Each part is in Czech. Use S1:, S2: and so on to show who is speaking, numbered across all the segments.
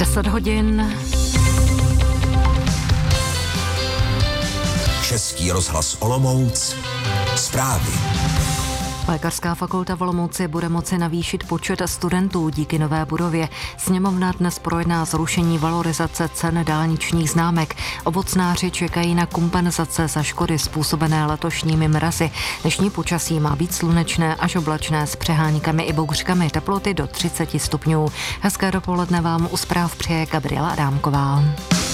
S1: 10 hodin.
S2: Český rozhlas Olomouc. Zprávy.
S1: Lékařská fakulta v Olomouci bude moci navýšit počet studentů díky nové budově. Sněmovna dnes projedná zrušení valorizace cen dálničních známek. Ovocnáři čekají na kompenzace za škody způsobené letošními mrazy. Dnešní počasí má být slunečné až oblačné s přeháníkami i bouřkami, teploty do 30 stupňů. Hezké dopoledne vám u zpráv přeje Gabriela Adámková.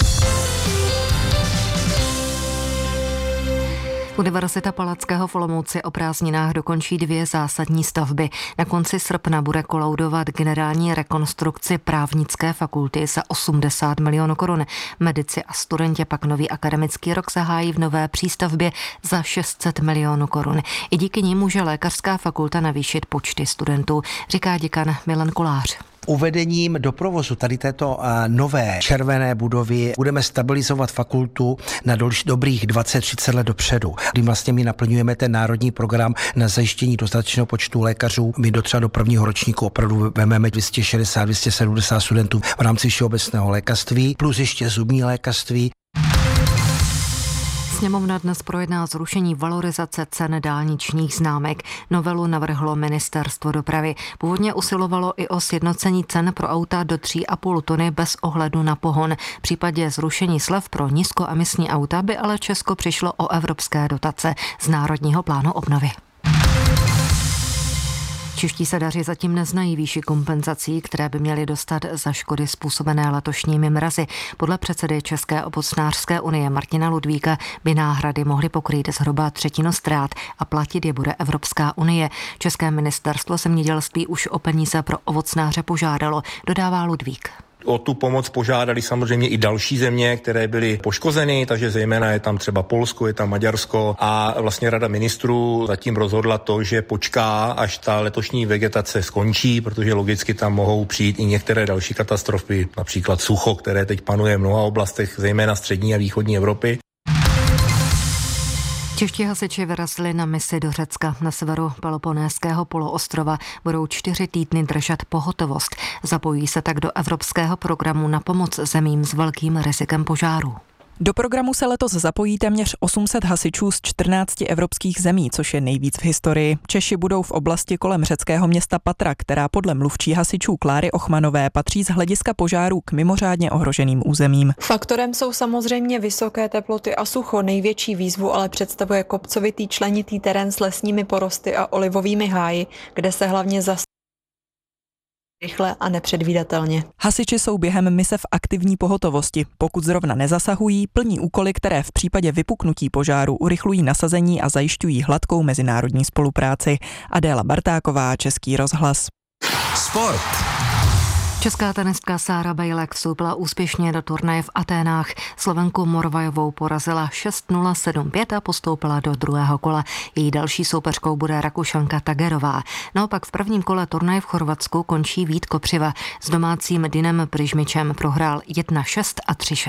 S1: Univerzita Palackého v Olomouci o prázdninách dokončí 2 zásadní stavby. Na konci srpna bude kolaudovat generální rekonstrukci právnické fakulty za 80 milionů korun. Medici a studenti pak nový akademický rok zahájí v nové přístavbě za 600 milionů korun. I díky ní může lékařská fakulta navýšit počty studentů, říká děkan Milan Kolář.
S3: Uvedením do provozu tady této nové červené budovy budeme stabilizovat fakultu na dobrých 20-30 let dopředu. Kdy vlastně my naplňujeme ten národní program na zajištění dostatečného počtu lékařů. My třeba do prvního ročníku opravdu vezmeme 260-270 studentů v rámci všeobecného lékařství, plus ještě zubní lékařství.
S1: Sněmovna dnes projedná zrušení valorizace cen dálničních známek. Novelu navrhlo Ministerstvo dopravy. Původně usilovalo i o sjednocení cen pro auta do 3,5 tuny bez ohledu na pohon. V případě zrušení slev pro nízkoemisní auta by ale Česko přišlo o evropské dotace z Národního plánu obnovy. Čeští sadaři zatím neznají výši kompenzací, které by měli dostat za škody způsobené letošními mrazy. Podle předsedy České ovocnářské unie Martina Ludvíka by náhrady mohly pokrýt zhruba třetinu ztrát a platit je bude Evropská unie. České ministerstvo zemědělství už o peníze pro ovocnáře požádalo, dodává Ludvík.
S4: O tu pomoc požádali samozřejmě i další země, které byly poškozeny, takže zejména je tam třeba Polsko, je tam Maďarsko a vlastně Rada ministrů zatím rozhodla to, že počká, až ta letošní vegetace skončí, protože logicky tam mohou přijít i některé další katastrofy, například sucho, které teď panuje v mnoha oblastech, zejména střední a východní Evropy.
S1: Čeští hasiči vyrazili na misi do Řecka. Na severu Peloponésského poloostrova budou 4 týdny držet pohotovost. Zapojí se tak do evropského programu na pomoc zemím s velkým rizikem požáru.
S5: Do programu se letos zapojí téměř 800 hasičů z 14 evropských zemí, což je nejvíc v historii. Češi budou v oblasti kolem řeckého města Patra, která podle mluvčí hasičů Kláry Ochmanové patří z hlediska požárů k mimořádně ohroženým územím.
S6: Faktorem jsou samozřejmě vysoké teploty a sucho. Největší výzvu ale představuje kopcovitý členitý terén s lesními porosty a olivovými háji, kde se hlavně rychle a nepředvídatelně.
S5: Hasiči jsou během mise v aktivní pohotovosti. Pokud zrovna nezasahují, plní úkoly, které v případě vypuknutí požáru urychlují nasazení a zajišťují hladkou mezinárodní spolupráci. Adéla Bartáková, Český rozhlas.
S2: Sport.
S1: Česká tenistka Sára Bejlek vstoupila úspěšně do turnaje v Aténách. Slovenku Morvajovou porazila 6-0, 7-5 a postoupila do druhého kola. Její další soupeřkou bude Rakušanka Tagerová. Naopak v prvním kole turnaje v Chorvatsku končí Vít Kopřiva. S domácím Dinem Prižmičem prohrál 1-6 a 3-6.